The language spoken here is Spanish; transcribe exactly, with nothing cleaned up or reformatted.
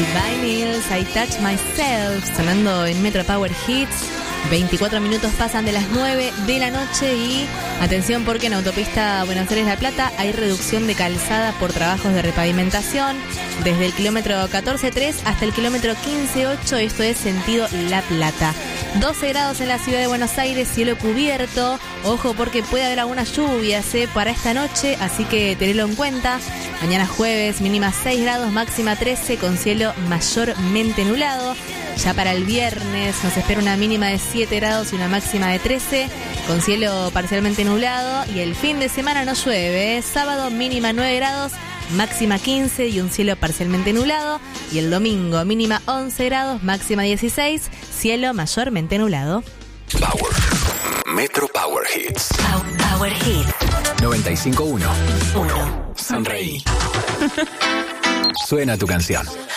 Vinyls, I Touch Myself, sonando en Metro Power Hits. veinticuatro minutos pasan de las nueve de la noche y atención porque en autopista Buenos Aires-La Plata hay reducción de calzada por trabajos de repavimentación desde el kilómetro catorce tres hasta el kilómetro quince ocho, esto es sentido La Plata. doce grados en la ciudad de Buenos Aires, cielo cubierto. Ojo porque puede haber algunas lluvias ¿eh? para esta noche, así que tenedlo en cuenta. Mañana jueves, mínima seis grados, máxima trece, con cielo mayormente nublado. Ya para el viernes nos espera una mínima de siete grados y una máxima de trece, con cielo parcialmente nublado. Y el fin de semana no llueve, ¿eh? Sábado mínima nueve grados, máxima quince y un cielo parcialmente nublado. Y el domingo mínima once grados, máxima dieciséis, cielo mayormente nublado. Power. Metro Power Hits. Power Hits. noventa y cinco punto uno. Sonreí. Suena tu canción.